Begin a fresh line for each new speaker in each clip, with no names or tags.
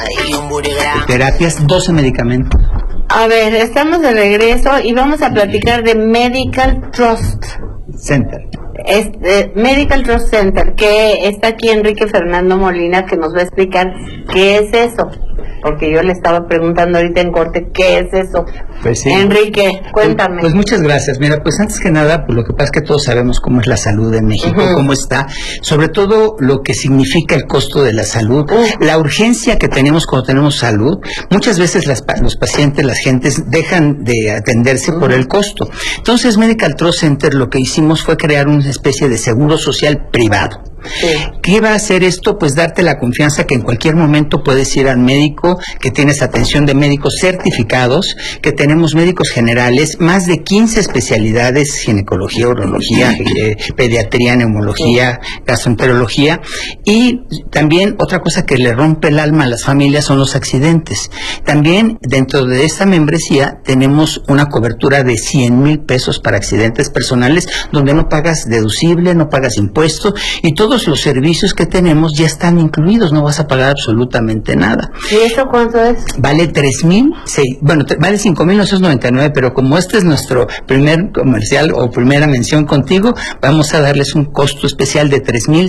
terapias, 12 medicamentos.
A ver, estamos de regreso y vamos a platicar de Medical Trust
Center.
Medical Trust Center, que está aquí Enrique Fernando Molina, que nos va a explicar qué es eso. Porque yo le estaba preguntando ahorita en corte, ¿qué es eso?
Pues sí.
Enrique, cuéntame.
Pues muchas gracias. Mira, pues antes que nada, pues lo que pasa es que todos sabemos cómo es la salud en México, cómo está, sobre todo lo que significa el costo de la salud, la urgencia que tenemos cuando tenemos salud. Muchas veces los pacientes, las gentes dejan de atenderse por el costo. Entonces, Medical Trust Center lo que hicimos fue crear una especie de seguro social privado. Sí. ¿Qué va a hacer esto? Pues darte la confianza que en cualquier momento puedes ir al médico, que tienes atención de médicos certificados, que tenemos médicos generales, más de 15 especialidades, ginecología, urología, pediatría, neumología, gastroenterología, y también otra cosa que le rompe el alma a las familias son los accidentes. También dentro de esta membresía tenemos una cobertura de 100,000 pesos para accidentes personales, donde no pagas deducible, no pagas impuestos, y todos los servicios que tenemos ya están incluidos, no vas a pagar absolutamente nada.
¿Y eso cuánto es?
Vale 3,000, bueno, vale 5,999, pero como este es nuestro primer comercial o primera mención contigo, vamos a darles un costo especial de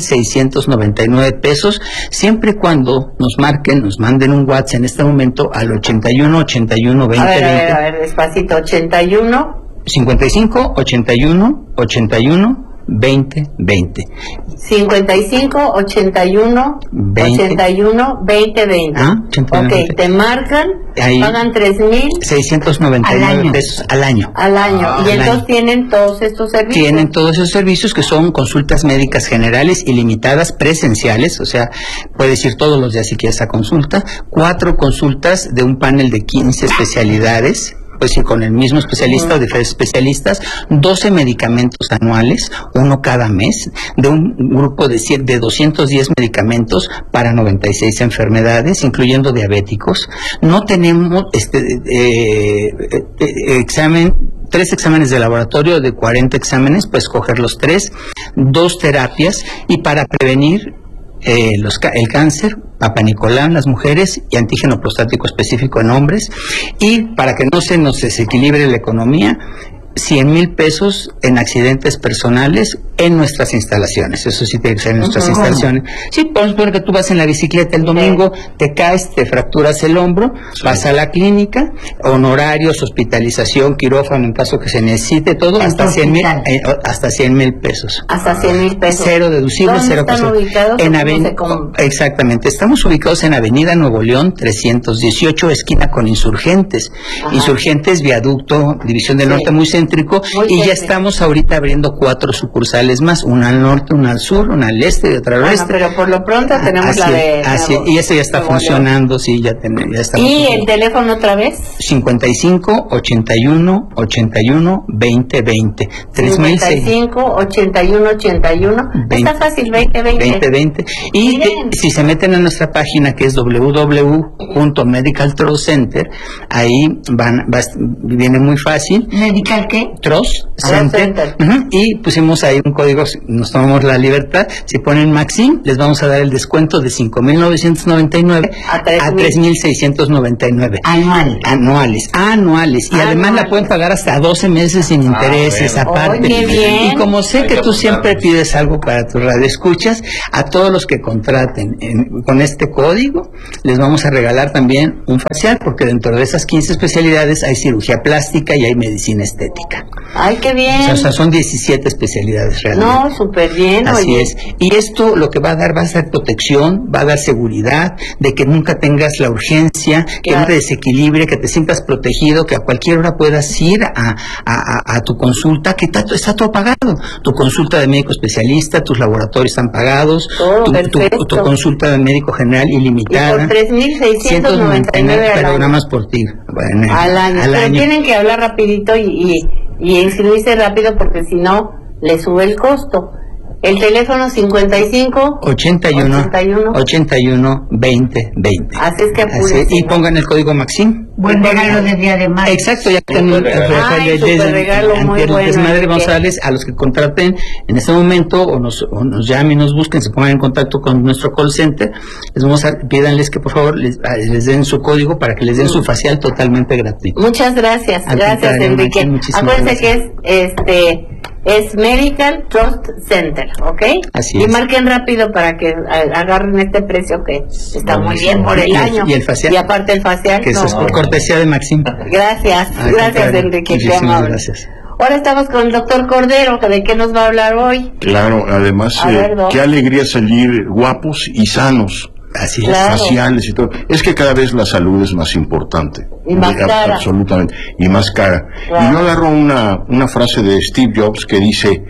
3,699 pesos, siempre y cuando nos manden un WhatsApp en este momento al 81 81 20 20.
A ver, despacito, 81
55 81 81 2020.
55 81 81 2020. Ok, te marcan, ahí, pagan
3,699 pesos al año.
Y entonces tienen todos estos servicios.
Tienen todos esos servicios, que son consultas médicas generales ilimitadas, presenciales, o sea, puedes ir todos los días si quieres a consulta, 4 consultas de un panel de 15 especialidades, pues sí, con el mismo especialista o diferentes especialistas, 12 medicamentos anuales, uno cada mes, de un grupo de 210 medicamentos para 96 enfermedades, incluyendo diabéticos. No tenemos 3 exámenes de laboratorio de 40 exámenes, puedes coger los 3, 2 terapias, y para prevenir el cáncer, Papa Nicolau en las mujeres y antígeno prostático específico en hombres, y para que no se nos desequilibre la economía, 100,000 pesos en accidentes personales en nuestras instalaciones. Eso sí tiene que ser en nuestras instalaciones. Sí, podemos ver que tú vas en la bicicleta el domingo, te caes, te fracturas el hombro, vas a la clínica, honorarios, hospitalización, quirófano en caso que se necesite, todo, hasta 100,000 pesos.
Hasta 100,000 pesos.
Cero deducible, cero pesos.
¿Dónde están ubicados?
Exactamente, estamos ubicados en Avenida Nuevo León 318, esquina con Insurgentes. Insurgentes, Viaducto, División del Norte, muy céntrico, y ya estamos ahorita abriendo 4 sucursales más, una al norte, una al sur, una al este y otra al oeste.
Pero por lo pronto tenemos la de...
y eso ya está funcionando, sí, ya está.
¿Y el teléfono otra vez?
55 81 81 20 20.
55 81 81. Está fácil, 20 20.
20 20. Y si se meten a nuestra página, que es www.medicaltrustcenter, ahí viene muy fácil.
¿Medical qué?
Trust Center. Y pusimos ahí un código, nos tomamos la libertad. Si ponen Maxim, les vamos a dar el descuento de 5,999 a 3,699. Anuales. Y además la pueden pagar hasta 12 meses sin intereses, aparte. Y como sé que tú siempre pides algo para tu radioescuchas, a todos los que contraten con este código, les vamos a regalar también un facial, porque dentro de esas 15 especialidades hay cirugía plástica y hay medicina estética.
¡Ay, qué bien!
O sea, son 17 especialidades realmente.
No, súper bien.
Así es. Y esto lo que va a ser protección, va a dar seguridad, de que nunca tengas la urgencia, que no te desequilibre, que te sientas protegido, que a cualquier hora puedas ir a tu consulta, que está todo pagado. Tu consulta de médico especialista, tus laboratorios están pagados, tu consulta de médico general ilimitada.
Y por 3,699
pero nada más por ti. Bueno,
al año. Tienen que hablar rapidito y inscribirse rápido, porque si no, le sube el costo. El teléfono 55
81 20 20.
Así es que apúrense.
Y pongan el código Maxim.
Buen regalo de Día de Madre.
Exacto, ya tenemos
regalo muy bueno.
Desmadre Vamos a darles a los que contraten en este momento o nos llamen, nos busquen, se pongan en contacto con nuestro call center. Les vamos a pídanles que por favor les den su código para que les den su facial totalmente gratuito.
Muchas gracias. Gracias, Enrique. Acuérdense que es Medical Trust Center, ¿ok?
Así
y
es.
marquen rápido para que agarren este precio que está muy bien por el año.
Y el facial.
Y aparte el facial.
Que eso es por cortesía de Maxim.
Gracias, gracias, Enrique.
Muchísimas gracias.
Ahora estamos con el doctor Cordero, ¿de qué nos va a hablar hoy?
Claro, además, qué alegría salir guapos y sanos.
Así es.
Claro.
Faciales y todo. Es que cada vez la salud es más importante.
Y más cara.
Absolutamente. Y más cara.
Claro.
Y yo agarro una frase de Steve Jobs que dice: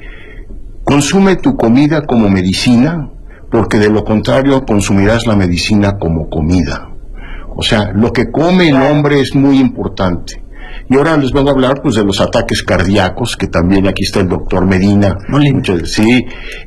consume tu comida como medicina, porque de lo contrario consumirás la medicina como comida. O sea, lo que come el hombre es muy importante. Y ahora les vengo a hablar pues de los ataques cardíacos, que también aquí está el doctor Medina. Sí,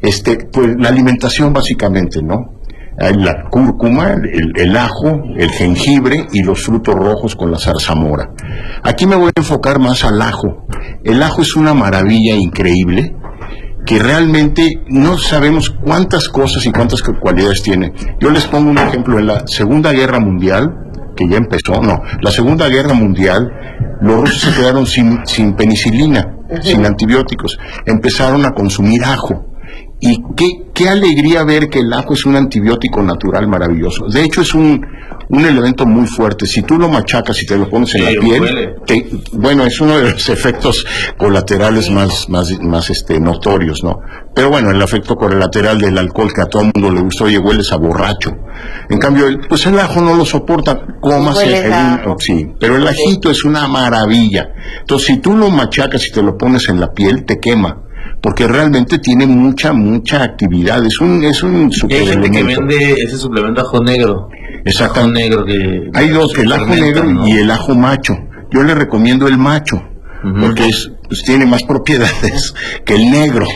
pues la alimentación básicamente, ¿no? Hay la cúrcuma, el ajo, el jengibre y los frutos rojos con la zarzamora. Aquí me voy a enfocar más al ajo. El ajo es una maravilla increíble, que realmente no sabemos cuántas cosas y cuántas cualidades tiene. Yo les pongo un ejemplo. En la Segunda Guerra Mundial, que ya empezó, la Segunda Guerra Mundial, los rusos se quedaron sin penicilina, sin antibióticos. Empezaron a consumir ajo. Y qué alegría ver que el ajo es un antibiótico natural maravilloso. De hecho, es un elemento muy fuerte. Si tú lo machacas y te lo pones en la piel, bueno, es uno de los efectos colaterales más notorios, ¿no? Pero bueno, el efecto colateral del alcohol, que a todo el mundo le gustó, oye, hueles a borracho. En cambio, pues el ajo no lo soporta, cómase sí, pero el ajito es una maravilla. Entonces, si tú lo machacas y te lo pones en la piel, te quema, porque realmente tiene mucha actividad. Es un superalimento.
Hay gente que vende ese suplemento ajo negro.
Exacto.
Ajo negro que
hay dos, el ajo negro, ¿no? Y el ajo macho. Yo le recomiendo el macho, porque pues tiene más propiedades que el negro.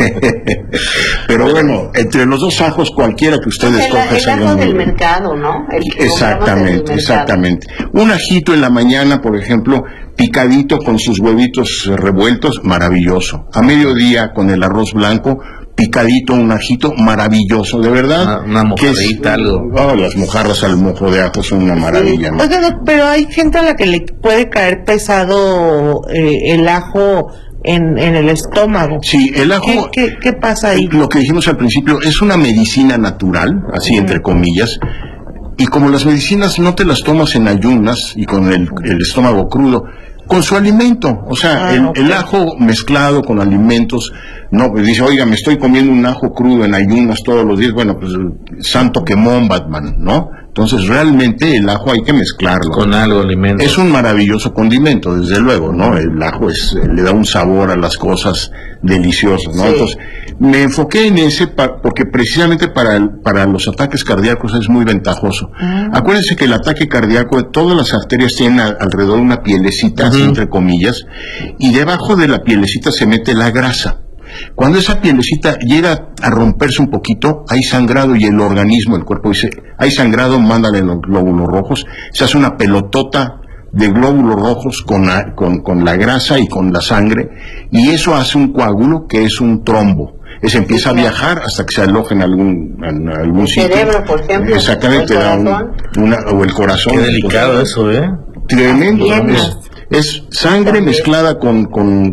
Pero bueno, entre los dos ajos, cualquiera que ustedes cojan.
El ajo del mercado, ¿no?
Exactamente. Un ajito en la mañana, por ejemplo, picadito con sus huevitos revueltos, maravilloso. A mediodía con el arroz blanco, picadito, un ajito, maravilloso, de verdad.
Una mojarrita, algo.
Las mojarras al mojo de ajo son una maravilla, ¿no?
Oiga, pero hay gente a la que le puede caer pesado el ajo en el estómago.
Sí, el ajo.
¿Qué pasa ahí?
Lo que dijimos al principio, es una medicina natural, así entre comillas. Y como las medicinas no te las tomas en ayunas y con el estómago crudo, con su alimento, o sea, el ajo mezclado con alimentos, no, pues dice, oiga, me estoy comiendo un ajo crudo en ayunas todos los días, bueno, pues santo quemón, Batman, ¿no? Entonces realmente el ajo hay que mezclarlo.
Con algo, alimento.
Es un maravilloso condimento, desde luego, ¿no? El ajo le da un sabor a las cosas deliciosas, ¿no? Sí. Entonces, me enfoqué en ese porque precisamente para los ataques cardíacos es muy ventajoso. Acuérdense que el ataque cardíaco, todas las arterias tienen alrededor una pielecita, así entre comillas, y debajo de la pielecita se mete la grasa. Cuando esa pielecita llega a romperse un poquito, hay sangrado y el organismo, el cuerpo dice, hay sangrado, mándale los glóbulos rojos, se hace una pelotota de glóbulos rojos con la grasa y con la sangre, y eso hace un coágulo que es un trombo. Ese empieza a viajar hasta que se aloja en algún sitio. El cerebro, por ejemplo. Exactamente, o el corazón.
Qué delicado eso, ¿eh?
Tremendo. Es sangre mezclada con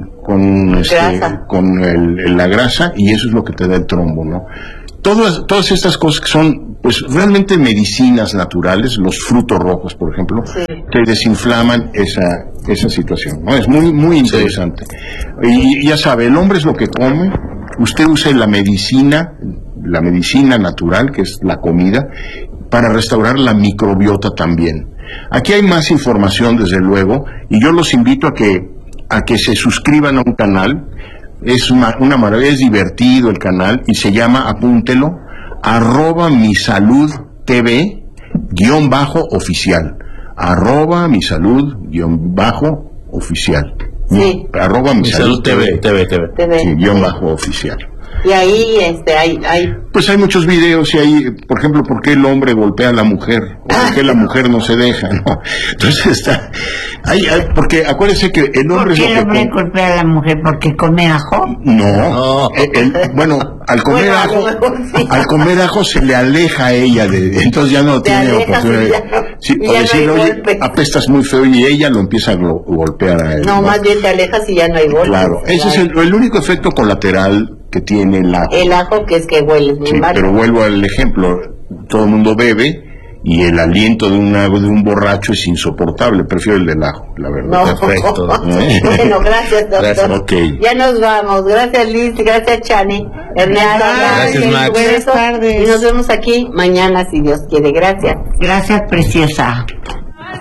la grasa, y eso es lo que te da el trombo, ¿no? Todas estas cosas que son pues realmente medicinas naturales, los frutos rojos, por ejemplo, que desinflaman esa situación, ¿no? Es muy interesante. Y ya sabe, el hombre es lo que come. Usted usa la medicina natural, que es la comida, para restaurar la microbiota también. Aquí hay más información, desde luego, y yo los invito a que se suscriban a un canal. Es una maravilla, es divertido el canal, y se llama, apúntelo, @misaludtv_oficial. @misalud_oficial.
Sí.
@misaludtv.
TV.
Sí, _oficial.
Y ahí hay
Pues hay muchos videos y hay, por ejemplo, ¿por qué el hombre golpea a la mujer? ¿O por qué la mujer no se deja? ¿No? Entonces está... porque acuérdense que el hombre...
¿Por qué el hombre golpea a la mujer? ¿Porque come ajo?
No. Bueno, al comer
Bueno, a
ajo,
lo mejor sí.
al comer ajo se le aleja a ella, entonces ya no
Te
tiene
alejas y
oportunidad.
ya no-
Sí,
y
o
ya no
decirle,
hay
oye,
golpe.
apestas muy feo, y ella lo empieza a golpear a él.
No, más bien te alejas y ya no hay golpes.
Claro, ese es el único efecto colateral que tiene el ajo.
El ajo que es que hueles muy
Sí,
mal.
pero vuelvo al ejemplo, todo el mundo bebe y el aliento de un borracho es insoportable, prefiero el del ajo, la verdad.
No.
Perfecto.
Bueno, gracias, doctor.
Gracias,
ok.
Ya nos vamos. Gracias, Liz. Gracias, Chani. Ernesto,
Gracias, Max.
Buenas tardes.
Y nos vemos aquí mañana, si Dios quiere. Gracias.
Gracias, preciosa.